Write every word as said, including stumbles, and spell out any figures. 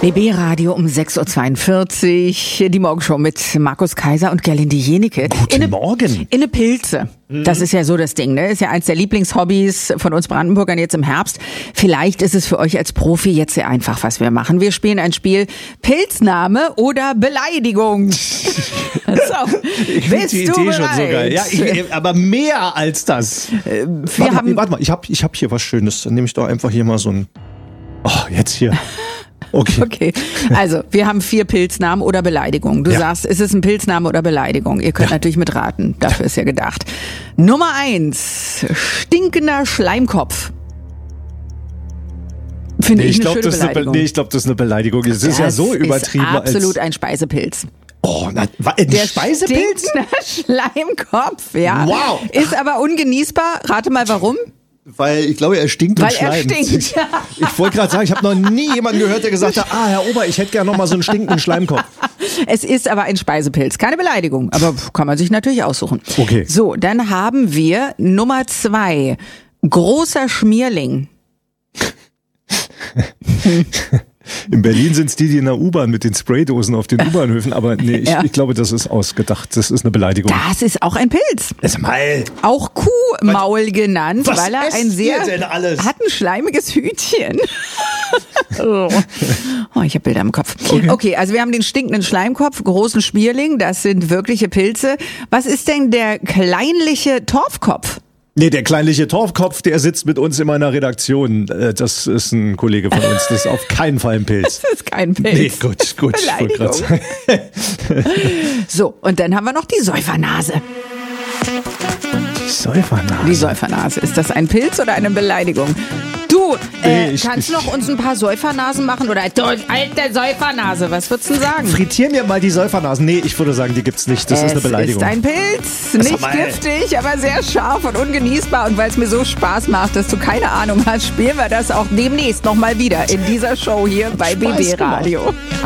B B-Radio um sechs Uhr zweiundvierzig, die Morgenshow mit Markus Kaiser und Gerlinde Jenicke. Guten Inne, Morgen. Inne Pilze. Das ist ja so das Ding, ne? Ist ja eins der Lieblingshobbys von uns Brandenburgern jetzt im Herbst. Vielleicht ist es für euch als Profi jetzt sehr einfach, was wir machen. Wir spielen ein Spiel Pilzname oder Beleidigung. So, Ich finde die Idee schon so geil. Ja, ich, aber mehr als das. Wir warte, haben, mal, warte mal, ich habe ich hab hier was Schönes. Dann nehme ich doch einfach hier mal so ein... Oh, jetzt hier. Okay. Okay, also wir haben vier Pilznamen oder Beleidigungen. Du Ja. sagst, ist es ein Pilzname oder Beleidigung? Ihr könnt Ja. natürlich mitraten, dafür ist ja gedacht. Nummer eins, stinkender Schleimkopf. Finde Nee, ich ich eine glaube, schöne das, ist eine Be- Beleidigung. nee, ich glaub, das ist eine Beleidigung. Es ist ja so übertrieben. Ist absolut als, ein Speisepilz. oh, na, wa- ein Der Speisepilz? stinkende Schleimkopf, ja. Wow. Ist aber ungenießbar. Rate mal warum. Weil ich glaube, er stinkt Weil und er schleimt. stinkt. Ich wollte gerade sagen, ich habe noch nie jemanden gehört, der gesagt hat, ah, Herr Ober, ich hätte gerne noch mal so einen stinkenden Schleimkopf. Es ist aber ein Speisepilz. Keine Beleidigung, aber kann man sich natürlich aussuchen. Okay. So, dann haben wir Nummer zwei. Großer Schmierling. In Berlin sind es die, die in der U-Bahn mit den Spraydosen auf den U-Bahnhöfen, aber nee, ich, Ja. ich glaube, das ist ausgedacht. Das ist eine Beleidigung. Das ist auch ein Pilz. Sag mal, Auch Kuhmaul genannt, was weil er ein esst sehr ihr denn alles? hat ein schleimiges Hütchen. oh, oh ich habe Bilder im Kopf. Okay. okay, also wir haben den stinkenden Schleimkopf, großen Schmierling, das sind wirkliche Pilze. Was ist denn der kleinliche Torfkopf? nee, der kleinliche Torfkopf, der sitzt mit uns in meiner Redaktion. Äh, Das ist ein Kollege von uns. Das ist auf keinen Fall ein Pilz. Das ist kein Pilz. Nee, gut, gut. Ich wollte Beleidigung. grad sagen. So, und dann haben wir noch die Säufernase. Die Säufernase. Die Säufernase. Ist das ein Pilz oder eine Beleidigung? Du, äh, Nee, ich- kannst ich- noch uns ein paar Säufernasen machen? Oder du alte Säufernase, was würdest du denn sagen? Frittier mir mal die Säufernasen. Nee, ich würde sagen, die gibt's nicht. Das es ist eine Beleidigung. ist ein Pilz, nicht mal. giftig, aber sehr scharf und ungenießbar. Und weil es mir so Spaß macht, dass du keine Ahnung hast, spielen wir das auch demnächst nochmal wieder in dieser Show hier bei B Spaß B Radio.